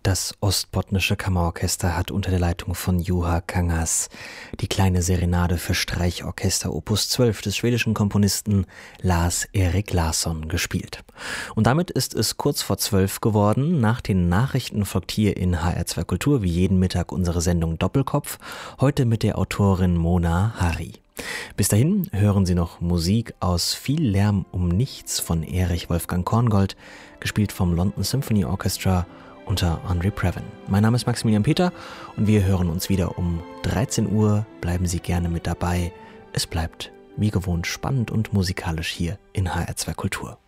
Das Ostbotnische Kammerorchester hat unter der Leitung von Juha Kangas die kleine Serenade für Streichorchester Opus 12 des schwedischen Komponisten Lars-Erik Larsson gespielt. Und damit ist es kurz vor 12 geworden. Nach den Nachrichten folgt hier in HR2 Kultur wie jeden Mittag unsere Sendung Doppelkopf, heute mit der Autorin Mona Hari. Bis dahin hören Sie noch Musik aus Viel Lärm um nichts von Erich Wolfgang Korngold, gespielt vom London Symphony Orchestra unter Andre Previn. Mein Name ist Maximilian Peter und wir hören uns wieder um 13 Uhr. Bleiben Sie gerne mit dabei. Es bleibt wie gewohnt spannend und musikalisch hier in HR2 Kultur.